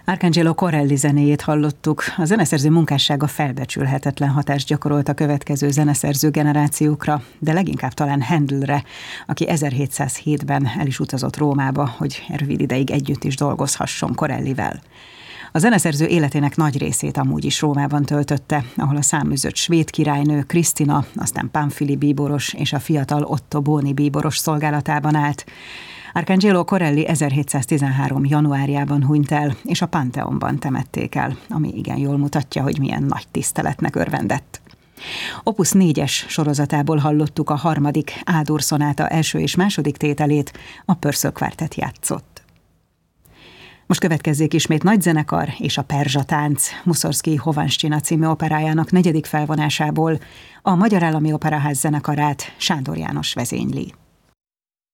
Arcangelo Corelli zenéjét hallottuk. A zeneszerző munkássága felbecsülhetetlen hatást gyakorolt a következő zeneszerző generációkra, de leginkább talán Handelre, aki 1707-ben el is utazott Rómába, hogy rövid ideig együtt is dolgozhasson Corellivel. A zeneszerző életének nagy részét amúgy is Rómában töltötte, ahol a száműzött svéd királynő Krisztina, aztán Pamfili bíboros és a fiatal Otto Boni bíboros szolgálatában állt. Arcangelo Corelli 1713. januárjában hunyt el, és a Pantheonban temették el, ami igen jól mutatja, hogy milyen nagy tiszteletnek örvendett. Opus 4-es sorozatából hallottuk a harmadik A-dur szonáta első és második tételét, a Purcell Quartet játszott. Most következzék ismét Nagy zenekar és a Perzsa tánc, Mussorgsky Hovanscsina című operájának 4. felvonásából, a Magyar Állami Operaház zenekarát Sándor János vezényli.